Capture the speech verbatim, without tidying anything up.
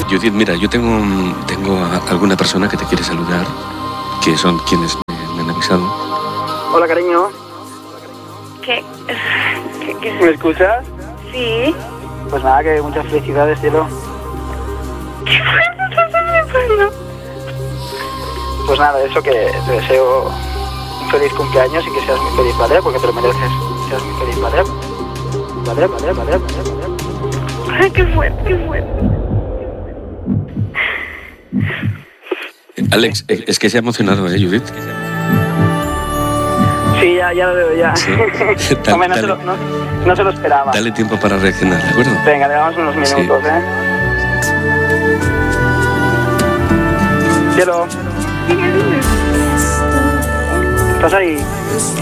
Judith, mira, yo tengo, tengo a alguna persona que te quiere saludar, que son quienes me, me han avisado. Hola, cariño. ¿Qué? ¿Qué, qué? ¿Me escuchas? Sí. Pues nada, que muchas felicidades, cielo. ¿Qué pasa? Pues nada, eso, que te deseo un feliz cumpleaños y que seas muy feliz, ¿vale? Porque te lo mereces. Seas muy feliz, ¿vale? Vale, vale, vale, vale, vale. Ay, qué fuerte, qué fuerte. Alex, es que se ha emocionado, ¿eh, Judith? Sí, ya, ya lo veo, ya. Sí. Dale, Hombre, no, se lo, no, no se lo esperaba. Dale tiempo para reaccionar, ¿de acuerdo? Venga, le damos unos minutos, Sí. ¿eh? Cielo. Dime, dime. ¿Estás ahí?